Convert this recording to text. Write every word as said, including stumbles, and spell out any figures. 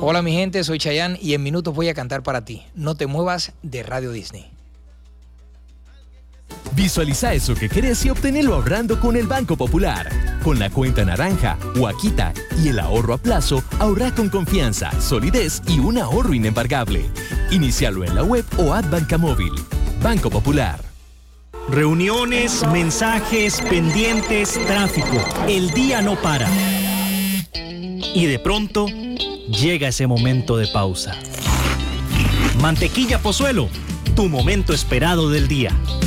Hola mi gente, soy Chayanne y en minutos voy a cantar para ti. No te muevas de Radio Disney. Visualiza eso que querés y obtenelo ahorrando con el Banco Popular. Con la cuenta naranja, Huaquita y el ahorro a plazo, ahorra con confianza, solidez y un ahorro inembargable. Inicialo en la web o app Banca Móvil. Banco Popular. Reuniones, mensajes, pendientes, tráfico. El día no para. Y de pronto, llega ese momento de pausa. Mantequilla Pozuelo, tu momento esperado del día.